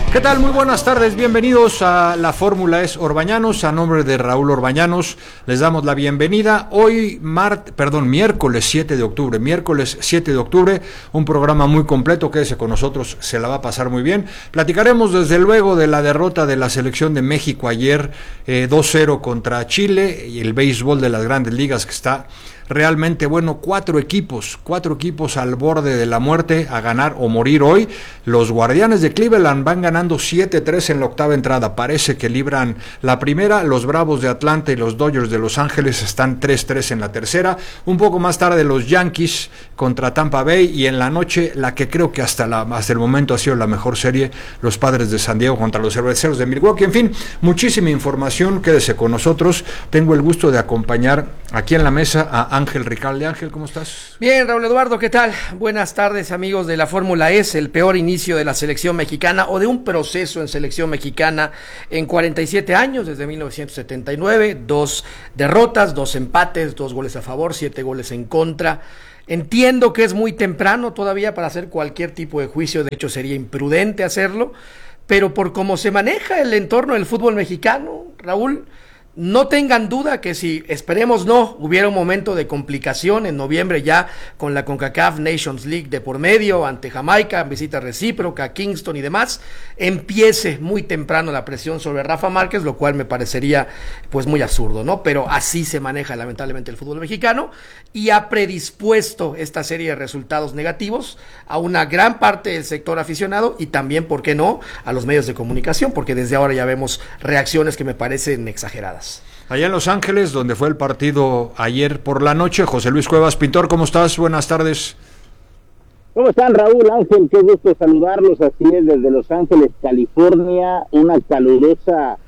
¿Qué tal? Muy buenas tardes, bienvenidos a la Fórmula Es Orbañanos. A nombre de Raúl Orbañanos les damos la bienvenida. Hoy miércoles 7 de octubre, un programa muy completo. Quédese con nosotros, se la va a pasar muy bien. Platicaremos desde luego de la derrota de la selección de México ayer 2-0 contra Chile, y el béisbol de las Grandes Ligas que está realmente bueno. Cuatro equipos al borde de la muerte, a ganar o morir hoy. Los Guardianes de Cleveland van ganando 7-3 en la octava entrada, parece que libran la primera. Los Bravos de Atlanta y los Dodgers de Los Ángeles están 3-3 en la tercera. Un poco más tarde los Yankees contra Tampa Bay, y en la noche la que creo que hasta el momento ha sido la mejor serie, los Padres de San Diego contra los Cerveceros de Milwaukee. En fin, muchísima información, quédese con nosotros. Tengo el gusto de acompañar aquí en la mesa a Ángel Ricalde. Ángel, ¿cómo estás? Bien, Raúl Eduardo, ¿qué tal? Buenas tardes, amigos de la Fórmula Es. El peor inicio de la selección mexicana, o de un proceso en selección mexicana en 47 años, desde 1979, 2 derrotas, 2 empates, 2 goles a favor, 7 goles en contra. Entiendo que es muy temprano todavía para hacer cualquier tipo de juicio, de hecho sería imprudente hacerlo, pero por cómo se maneja el entorno del fútbol mexicano, Raúl, no tengan duda que si, esperemos no, hubiera un momento de complicación en noviembre ya con la CONCACAF Nations League de por medio, ante Jamaica, visita recíproca, Kingston y demás, empiece muy temprano la presión sobre Rafa Márquez, lo cual me parecería pues muy absurdo, ¿no? Pero así se maneja lamentablemente el fútbol mexicano, y ha predispuesto esta serie de resultados negativos a una gran parte del sector aficionado, y también, ¿por qué no?, a los medios de comunicación, porque desde ahora ya vemos reacciones que me parecen exageradas. Allá en Los Ángeles, donde fue el partido ayer por la noche, José Luis Cuevas. Pintor, ¿cómo estás? Buenas tardes. ¿Cómo están, Raúl, Ángel? Qué gusto saludarlos. Así es, desde Los Ángeles, California, una calurosa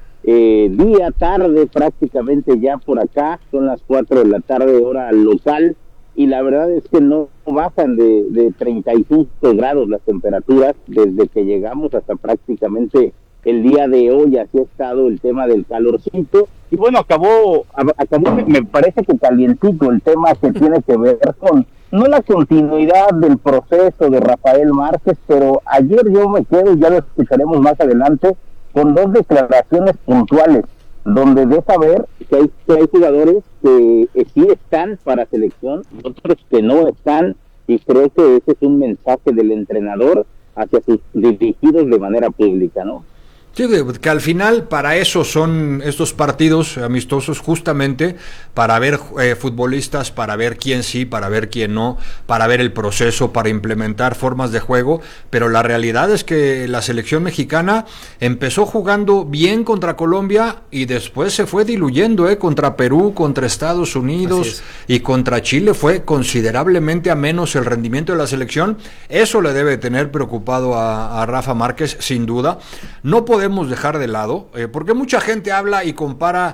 tarde prácticamente ya por acá. Son las 4 de la tarde, hora local, y la verdad es que no bajan de 35 grados las temperaturas desde que llegamos hasta prácticamente el día de hoy. Así ha estado el tema del calorcito, y bueno, acabó me parece que calientito el tema que tiene que ver con, no la continuidad del proceso de Rafael Márquez, pero ayer yo me quedo, ya lo escucharemos más adelante, con 2 declaraciones puntuales, donde deja ver que hay jugadores que sí están para selección, otros que no están, y creo que ese es un mensaje del entrenador hacia sus dirigidos de manera pública, ¿no? Sí, que al final para eso son estos partidos amistosos, justamente para ver futbolistas, para ver quién sí, para ver quién no, para ver el proceso, para implementar formas de juego. Pero la realidad es que la selección mexicana empezó jugando bien contra Colombia y después se fue diluyendo, contra Perú, contra Estados Unidos y contra Chile. Fue considerablemente a menos el rendimiento de la selección. Eso le debe tener preocupado a Rafa Márquez, sin duda. No podemos dejar de lado, porque mucha gente habla y compara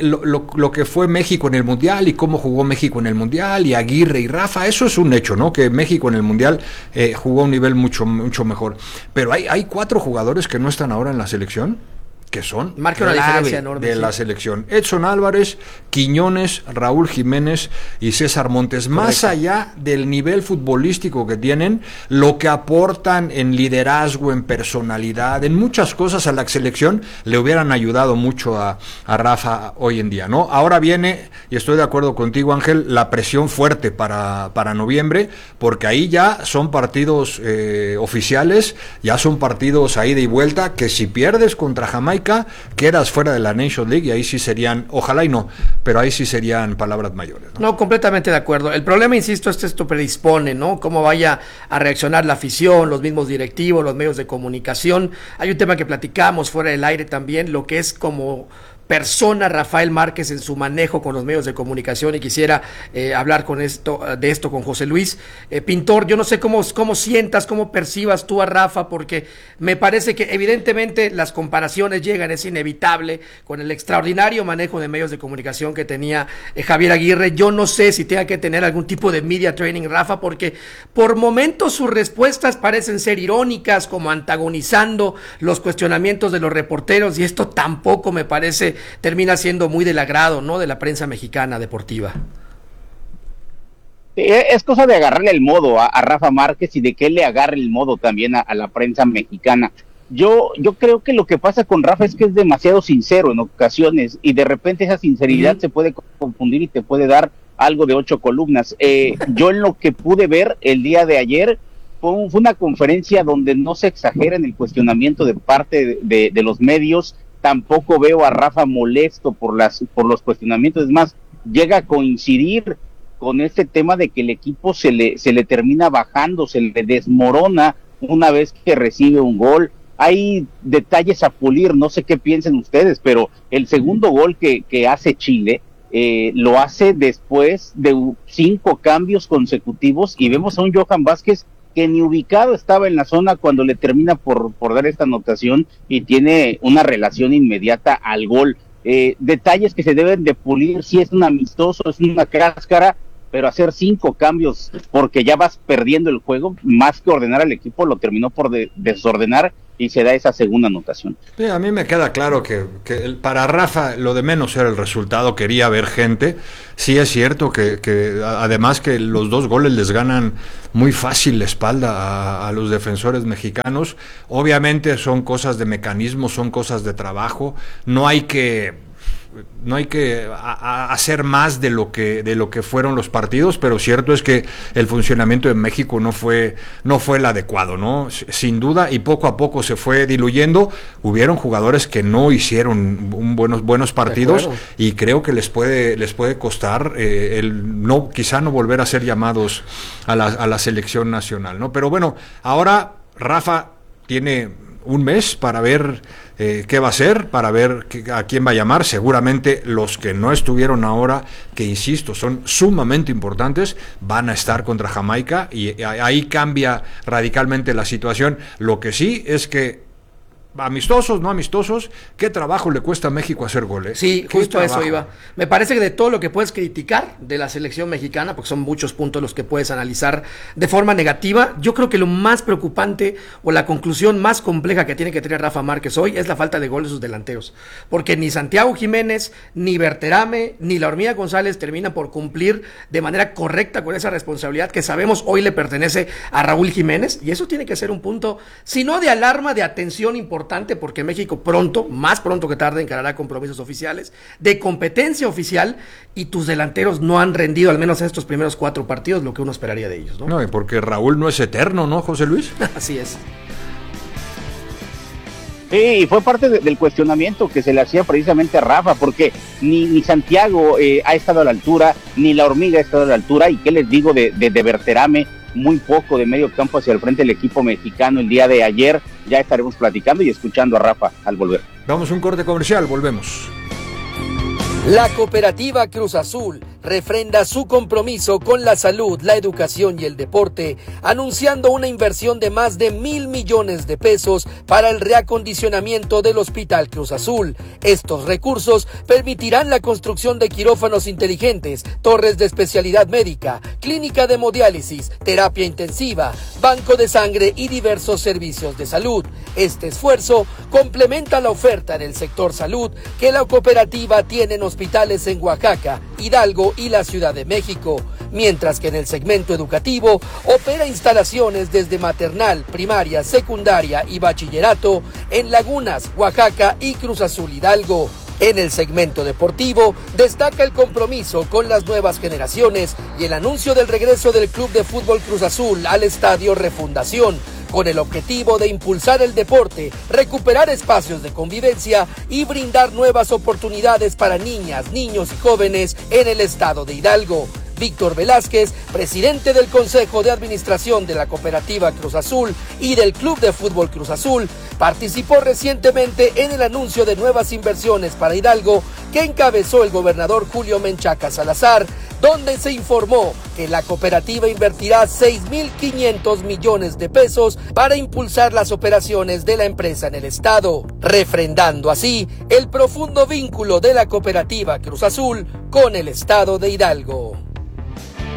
lo que fue México en el Mundial y cómo jugó México en el Mundial, y Aguirre y Rafa. Eso es un hecho, ¿no? Que México en el Mundial jugó a un nivel mucho mejor. Pero hay 4 jugadores que no están ahora en la selección, que son marca una diferencia enorme de la selección: Edson Álvarez, Quiñones, Raúl Jiménez y César Montes. Correcto. Más allá del nivel futbolístico que tienen, lo que aportan en liderazgo, en personalidad, en muchas cosas a la selección, le hubieran ayudado mucho a Rafa hoy en día, ¿no? Ahora viene, y estoy de acuerdo contigo, Ángel, la presión fuerte para noviembre, porque ahí ya son partidos oficiales, ya son partidos a ida y vuelta, que si pierdes contra Jamaica, quedas fuera de la Nations League, y ahí sí serían, ojalá y no, pero ahí sí serían palabras mayores, ¿no? No, completamente de acuerdo. El problema, insisto, esto predispone, ¿no? Cómo vaya a reaccionar la afición, los mismos directivos, los medios de comunicación. Hay un tema que platicamos fuera del aire también, lo que es como persona Rafael Márquez en su manejo con los medios de comunicación, y quisiera hablar de esto con José Luis. Pintor, yo no sé cómo sientas, cómo percibas tú a Rafa, porque me parece que evidentemente las comparaciones llegan, es inevitable, con el extraordinario manejo de medios de comunicación que tenía Javier Aguirre. Yo no sé si tenga que tener algún tipo de media training Rafa, porque por momentos sus respuestas parecen ser irónicas, como antagonizando los cuestionamientos de los reporteros, y esto tampoco me parece, termina siendo muy del agrado, ¿no?, de la prensa mexicana deportiva. Es cosa de agarrarle el modo a Rafa Márquez y de que él le agarre el modo también a la prensa mexicana. Yo creo que lo que pasa con Rafa es que es demasiado sincero en ocasiones y de repente esa sinceridad se puede confundir y te puede dar algo de 8 columnas. Yo en lo que pude ver el día de ayer fue una conferencia donde no se exagera en el cuestionamiento de parte de los medios. Tampoco veo a Rafa molesto por los cuestionamientos, es más, llega a coincidir con este tema de que el equipo se le termina bajando, se le desmorona una vez que recibe un gol. Hay detalles a pulir, no sé qué piensen ustedes, pero el segundo gol que hace Chile lo hace después de 5 cambios consecutivos y vemos a un Johan Vázquez que ni ubicado estaba en la zona cuando le termina por dar esta anotación y tiene una relación inmediata al gol. Detalles que se deben de pulir, si es un amistoso, es una cáscara, pero hacer 5 cambios porque ya vas perdiendo el juego, más que ordenar al equipo, lo terminó por desordenar y se da esa segunda anotación. Sí, a mí me queda claro que para Rafa lo de menos era el resultado, quería ver gente. Sí es cierto que además que los 2 goles les ganan muy fácil la espalda a los defensores mexicanos. Obviamente son cosas de mecanismo, son cosas de trabajo, no hay que hacer más de lo que fueron los partidos, pero cierto es que el funcionamiento de México no fue el adecuado, ¿no? Sin duda, y poco a poco se fue diluyendo. Hubieron jugadores que no hicieron buenos partidos y creo que les puede costar quizá no volver a ser llamados a la selección nacional, ¿no? Pero bueno, ahora Rafa tiene un mes para ver qué va a hacer, para ver a quién va a llamar. Seguramente los que no estuvieron ahora, que insisto, son sumamente importantes, van a estar contra Jamaica y ahí cambia radicalmente la situación. Lo que sí es que amistosos, no amistosos, qué trabajo le cuesta a México hacer goles. Sí, justo a eso iba. Me parece que de todo lo que puedes criticar de la selección mexicana, porque son muchos puntos los que puedes analizar de forma negativa, yo creo que lo más preocupante o la conclusión más compleja que tiene que tener Rafa Márquez hoy es la falta de gol de sus delanteros, porque ni Santiago Jiménez, ni Berterame, ni la Hormiga González terminan por cumplir de manera correcta con esa responsabilidad que sabemos hoy le pertenece a Raúl Jiménez, y eso tiene que ser un punto, si no de alarma, de atención importante, porque México más pronto que tarde encarará compromisos oficiales, de competencia oficial, y tus delanteros no han rendido, al menos en estos primeros 4 partidos, lo que uno esperaría de ellos, ¿no? No, y porque Raúl no es eterno, ¿no, José Luis? Así es. Sí, y fue parte del cuestionamiento que se le hacía precisamente a Rafa, porque ni Santiago ha estado a la altura, ni la Hormiga ha estado a la altura, y qué les digo de Berterame, muy poco de medio campo hacia el frente del equipo mexicano el día de ayer. Ya estaremos platicando y escuchando a Rafa al volver. Vamos a un corte comercial, volvemos. La Cooperativa Cruz Azul refrenda su compromiso con la salud, la educación y el deporte, anunciando una inversión de más de 1,000 millones de pesos para el reacondicionamiento del Hospital Cruz Azul. Estos recursos permitirán la construcción de quirófanos inteligentes, torres de especialidad médica, clínica de hemodiálisis, terapia intensiva, banco de sangre y diversos servicios de salud. Este esfuerzo complementa la oferta en el sector salud que la cooperativa tiene en hospitales en Oaxaca, Hidalgo y la Ciudad de México, mientras que en el segmento educativo opera instalaciones desde maternal, primaria, secundaria y bachillerato en Lagunas, Oaxaca y Cruz Azul Hidalgo. En el segmento deportivo destaca el compromiso con las nuevas generaciones y el anuncio del regreso del Club de Fútbol Cruz Azul al Estadio Refundación, con el objetivo de impulsar el deporte, recuperar espacios de convivencia y brindar nuevas oportunidades para niñas, niños y jóvenes en el estado de Hidalgo. Víctor Velázquez, presidente del Consejo de Administración de la Cooperativa Cruz Azul y del Club de Fútbol Cruz Azul, participó recientemente en el anuncio de nuevas inversiones para Hidalgo que encabezó el gobernador Julio Menchaca Salazar, donde se informó que la cooperativa invertirá 6,500 millones de pesos para impulsar las operaciones de la empresa en el estado, refrendando así el profundo vínculo de la cooperativa Cruz Azul con el estado de Hidalgo.